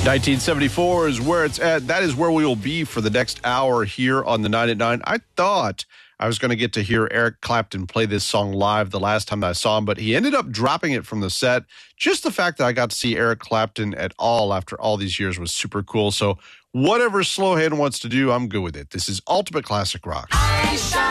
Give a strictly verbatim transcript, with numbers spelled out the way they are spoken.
nineteen seventy-four is where it's at. That is where we will be for the next hour here on the nine at nine. I thought I was going to get to hear Eric Clapton play this song live the last time I saw him, but he ended up dropping it from the set. Just the fact that I got to see Eric Clapton at all after all these years was super cool. So whatever Slowhand wants to do, I'm good with it. This is Ultimate Classic Rock.